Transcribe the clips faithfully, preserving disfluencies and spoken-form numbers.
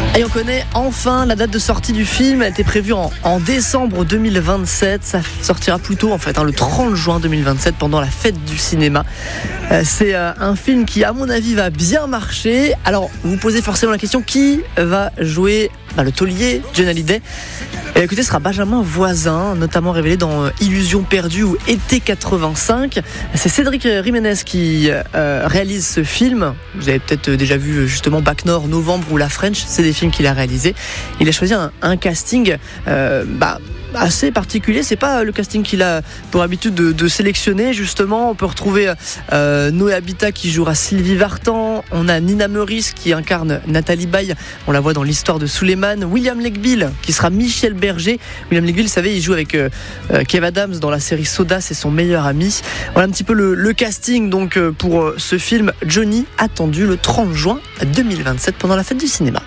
Et on connaît enfin la date de sortie du film. Elle était prévue en, en décembre deux mille vingt-sept. Ça sortira plus tôt en fait, hein, le trente juin deux mille vingt-sept, pendant la fête du cinéma. Euh, c'est euh, un film qui, à mon avis, va bien marcher. Alors, vous vous posez forcément la question, qui va jouer bah, le taulier, Johnny Hallyday? Et écoutez, ce sera Benjamin Voisin, notamment révélé dans euh, Illusion perdue ou Été quatre-vingt-cinq. C'est Cédric Jiménez qui euh, réalise ce film. Vous avez peut-être déjà vu justement Bac Nord, Novembre ou La French. C'est des films qu'il a réalisés. Il a choisi un, un casting euh, bah, assez particulier. C'est pas le casting qu'il a pour habitude de, de sélectionner. Justement, on peut retrouver euh, Noé Habitat qui jouera Sylvie Vartan. On a Nina Meurice qui incarne Nathalie Baye. On la voit dans L'Histoire de Suleiman. William Legbill qui sera Michel Berger. William Legbill, vous savez, il joue avec euh, Kev Adams dans la série Soda. C'est son meilleur ami. Voilà un petit peu le, le casting donc euh, pour euh, ce film Johnny, attendu le trente juin deux mille vingt-sept pendant la fête du cinéma.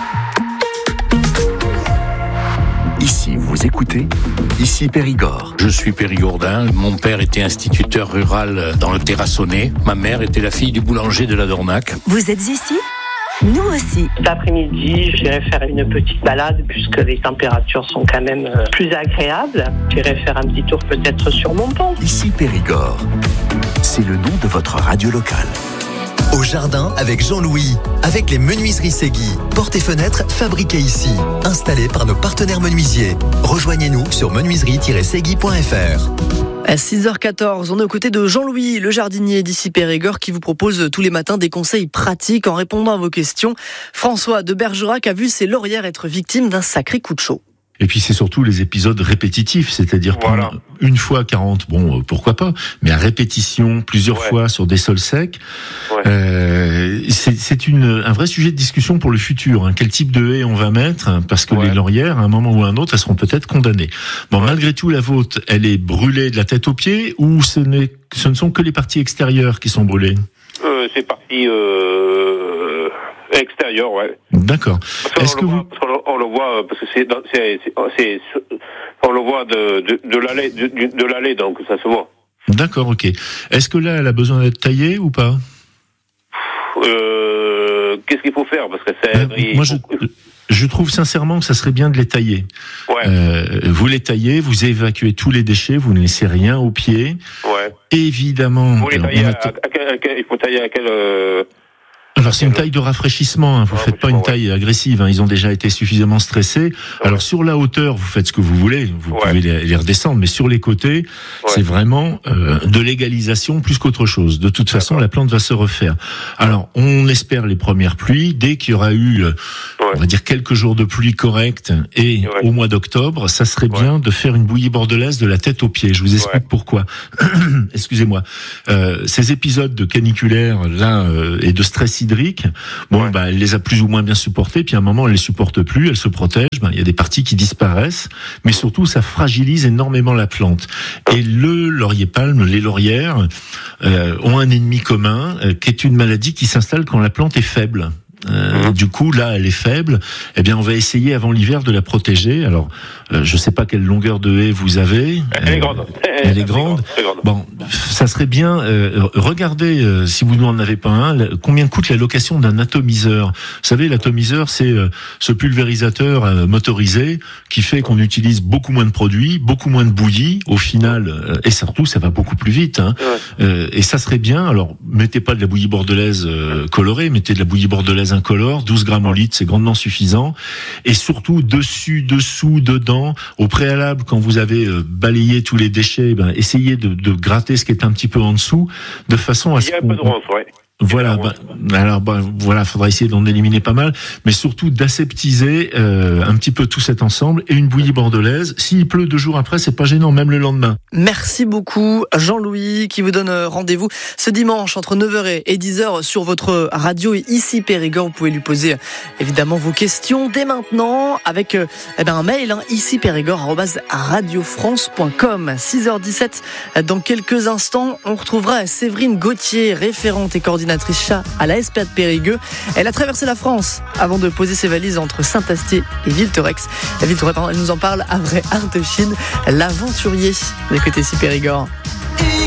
Ici, vous écoutez, ici Périgord. Je suis périgourdin. Mon père était instituteur rural dans le Terrassonnais. Ma mère était la fille du boulanger de la Dornac. Vous êtes ici ? Nous aussi. Cet après-midi, j'irai faire une petite balade puisque les températures sont quand même plus agréables. J'irai faire un petit tour peut-être sur mon pont. Ici Périgord, c'est le nom de votre radio locale. Au jardin avec Jean-Louis, avec les menuiseries Segui. Portes et fenêtres fabriquées ici, installées par nos partenaires menuisiers. Rejoignez-nous sur menuiserie tiret segui point f r. À six heures quatorze, on est aux côtés de Jean-Louis, le jardinier d'ici Périgord, qui vous propose tous les matins des conseils pratiques en répondant à vos questions. François de Bergerac a vu ses laurières être victimes d'un sacré coup de chaud. Et puis c'est surtout les épisodes répétitifs, c'est-à-dire voilà. une fois quarante, bon, pourquoi pas, mais à répétition, plusieurs ouais. fois sur des sols secs, ouais. euh, c'est, c'est une, un vrai sujet de discussion pour le futur. Hein. Quel type de haie on va mettre? Parce que ouais. les laurières, à un moment ou à un autre, elles seront peut-être condamnées. Bon, ouais. malgré tout, la vôtre, elle est brûlée de la tête aux pieds, ou ce, n'est, ce ne sont que les parties extérieures qui sont brûlées? euh, C'est parti... Euh... extérieur, ouais. D'accord. Est-ce que on, le vous... voit, on, le, on le voit parce que c'est, c'est, c'est, c'est on le voit de, de, de l'allée, de, de l'allée, donc ça se voit. D'accord, ok. Est-ce que là, elle a besoin d'être taillée ou pas? euh, Qu'est-ce qu'il faut faire? Parce que c'est. Euh, il, moi, faut... je, je trouve sincèrement que ça serait bien de les tailler. Ouais. Euh, vous les taillez, vous évacuez tous les déchets, vous ne laissez rien au pied. Ouais. Évidemment. Vous les taillez a... à, à, à quel, à quel, il faut tailler à quel. Euh... Alors c'est une taille de rafraîchissement, hein. Vous faites pas une taille agressive, hein. Ils ont déjà été suffisamment stressés. Ouais. Alors sur la hauteur, vous faites ce que vous voulez, vous ouais. pouvez les, les redescendre, mais sur les côtés, ouais. c'est vraiment euh, de l'égalisation plus qu'autre chose. De toute façon, la plante va se refaire. Alors on espère les premières pluies, dès qu'il y aura eu, euh, ouais. on va dire quelques jours de pluie correcte, et ouais. au mois d'octobre, ça serait ouais. bien de faire une bouillie bordelaise de la tête aux pieds. Je vous explique ouais. pourquoi. Excusez-moi. Euh, ces épisodes de caniculaire là euh, et de stress hydrique, bon, ouais. bah, elle les a plus ou moins bien supportés, puis à un moment, elle les supporte plus, elle se protège, bah, il y a des parties qui disparaissent, mais surtout, ça fragilise énormément la plante. Et le laurier palme, les laurières, euh, ont un ennemi commun, euh, qui est une maladie qui s'installe quand la plante est faible. Euh, du coup, là, elle est faible. Eh bien, on va essayer avant l'hiver de la protéger. Alors, euh, je sais pas quelle longueur de haie vous avez. Elle euh, est grande. Elle, elle est grande. C'est grande. Bon, ça serait bien. Euh, regardez, euh, si vous n'en avez pas un, la, combien coûte la location d'un atomiseur. Vous savez, l'atomiseur, c'est euh, ce pulvérisateur euh, motorisé qui fait qu'on utilise beaucoup moins de produits, beaucoup moins de bouillie. Au final, euh, et surtout, ça va beaucoup plus vite. Hein. Ouais. Euh, et ça serait bien. Alors, mettez pas de la bouillie bordelaise euh, colorée, mettez de la bouillie bordelaise incolore, douze grammes au litre, c'est grandement suffisant. Et surtout, dessus, dessous, dedans, au préalable, quand vous avez euh, balayé tous les déchets, ben, essayez de, de gratter ce qui est un petit peu en dessous, de façon à ce qu'il y ait un peu de ronce, ouais. Voilà, bah, alors bah, voilà, faudra essayer d'en éliminer pas mal, mais surtout d'aseptiser euh, un petit peu tout cet ensemble et une bouillie bordelaise. S'il pleut deux jours après, c'est pas gênant, même le lendemain. Merci beaucoup Jean-Louis, qui vous donne rendez-vous ce dimanche entre neuf heures et dix heures sur votre radio et ici Périgord. Vous pouvez lui poser évidemment vos questions dès maintenant avec euh, eh ben, un mail hein, ici périgord arobase radio france point com. six heures dix-sept, dans quelques instants, on retrouvera Séverine Gauthier, référente et coordinatrice chat à la S P A de Périgueux. Elle a traversé la France avant de poser ses valises entre Saint-Astier et Vilterex. La Vilterex, elle nous en parle après Artechine, l'aventurier. Écoutez ici Périgord.